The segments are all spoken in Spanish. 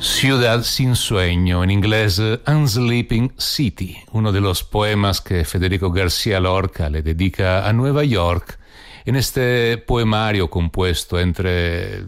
Ciudad sin sueño, en inglés Unsleeping City, uno de los poemas que Federico García Lorca le dedica a Nueva York en este poemario compuesto entre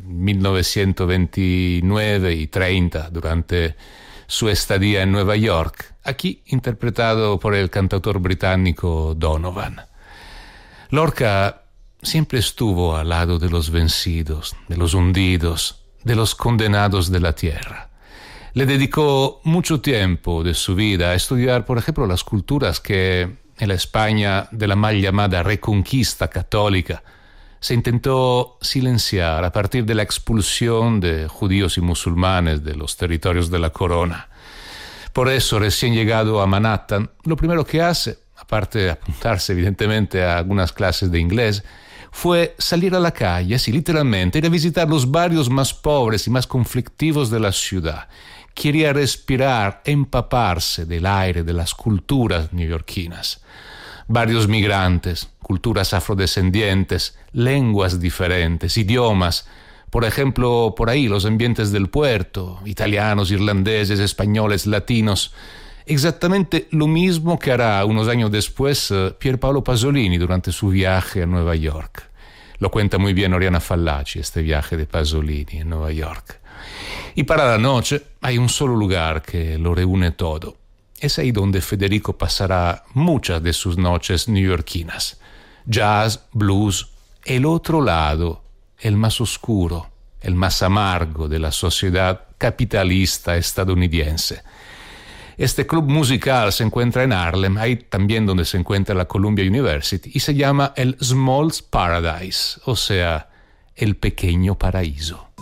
1929 y 30 durante su estadía en Nueva York, aquí interpretado por el cantautor británico Donovan. Lorca siempre estuvo al lado de los vencidos, de los hundidos, de los condenados de la tierra. Le dedicó mucho tiempo de su vida a estudiar, por ejemplo, las culturas que en la España de la mal llamada Reconquista católica se intentó silenciar a partir de la expulsión de judíos y musulmanes de los territorios de la corona. Por eso, recién llegado a Manhattan, lo primero que hace, aparte de apuntarse evidentemente a algunas clases de inglés, fue salir a la calle, así literalmente, ir a visitar los barrios más pobres y más conflictivos de la ciudad. Quería respirar, empaparse del aire de las culturas neoyorquinas. Varios migrantes, culturas afrodescendientes, lenguas diferentes, idiomas. Por ejemplo, por ahí los ambientes del puerto, italianos, irlandeses, españoles, latinos. Exactamente lo mismo que hará unos años después Pierpaolo Pasolini durante su viaje a Nueva York. Lo cuenta muy bien Oriana Fallaci, este viaje de Pasolini en Nueva York. Y para la noche hay un solo lugar que lo reúne todo. Es ahí donde Federico pasará muchas de sus noches neoyorquinas. Jazz, blues, el otro lado, el más oscuro, el más amargo de la sociedad capitalista estadounidense. Este club musical se encuentra en Harlem, ahí también donde se encuentra la Columbia University, y se llama el Small's Paradise, o sea, el pequeño paraíso.